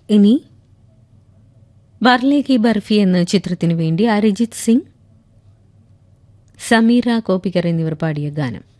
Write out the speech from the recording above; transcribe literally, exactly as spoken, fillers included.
ഇനി വാർലെ കി ബർഫി എന്ന ചിത്രത്തിനു വേണ്ടി അരിജിത് സിംഗ്, സമീറ കോപ്പിക്കർ എന്നിവർ പാടിയ ഗാനം.